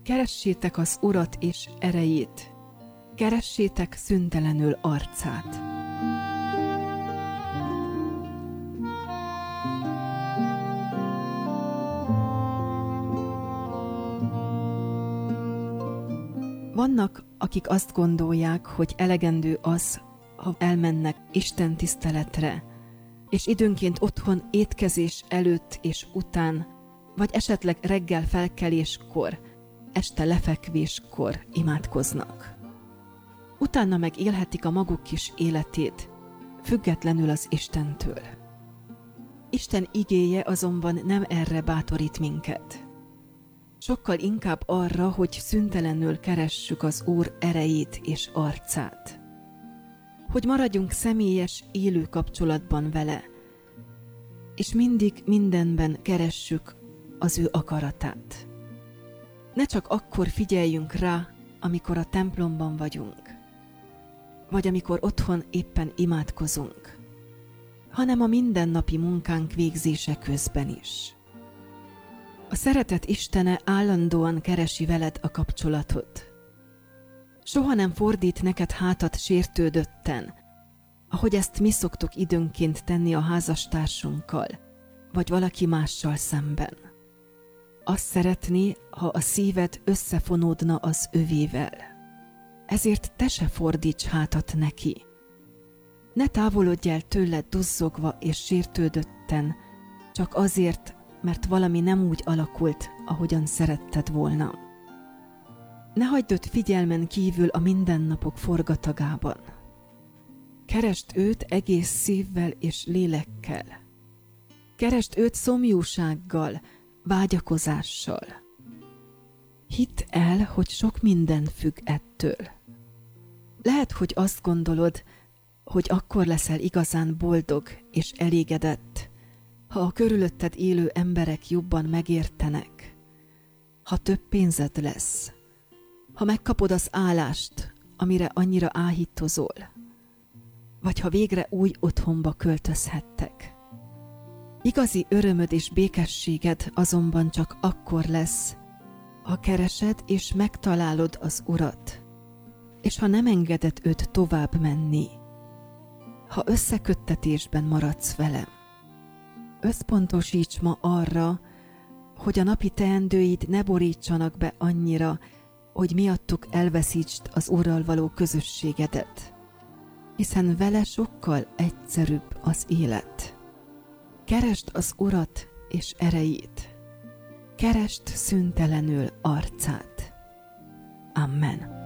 Keressétek az Urat és erejét, keressétek szüntelenül arcát. Vannak, akik azt gondolják, hogy elegendő az, ha elmennek Isten tiszteletre, és időnként otthon étkezés előtt és után, vagy esetleg reggel felkeléskor, este lefekvéskor imádkoznak. Utána meg élhetik a maguk kis életét, függetlenül az Istentől. Isten igéje azonban nem erre bátorít minket. Sokkal inkább arra, hogy szüntelenül keressük az Úr erejét és arcát. Hogy maradjunk személyes, élő kapcsolatban vele, és mindig mindenben keressük az ő akaratát. Ne csak akkor figyeljünk rá, amikor a templomban vagyunk, vagy amikor otthon éppen imádkozunk, hanem a mindennapi munkánk végzése közben is. A szeretet Istene állandóan keresi veled a kapcsolatot. Soha nem fordít neked hátat sértődötten, ahogy ezt mi szoktuk időnként tenni a házastársunkkal, vagy valaki mással szemben. Azt szeretné, ha a szíved összefonódna az övével. Ezért te se fordíts hátat neki. Ne távolodj el tőle duzzogva és sértődötten, csak azért, mert valami nem úgy alakult, ahogyan szeretted volna. Ne hagyd őt figyelmen kívül a mindennapok forgatagában. Keresd őt egész szívvel és lélekkel. Keresd őt szomjúsággal, vágyakozással. Hidd el, hogy sok minden függ ettől. Lehet, hogy azt gondolod, hogy akkor leszel igazán boldog és elégedett, ha a körülötted élő emberek jobban megértenek, ha több pénzed lesz, ha megkapod az állást, amire annyira áhítozol, vagy ha végre új otthonba költözhettek. Igazi örömöd és békességed azonban csak akkor lesz, ha keresed és megtalálod az Urat, és ha nem engeded őt tovább menni, ha összeköttetésben maradsz velem. Összpontosíts ma arra, hogy a napi teendőid ne borítsanak be annyira, hogy miattuk elveszítsd az Úrral való közösségedet, hiszen vele sokkal egyszerűbb az élet. Keresd az Urat és erejét, keresd szüntelenül arcát. Amen.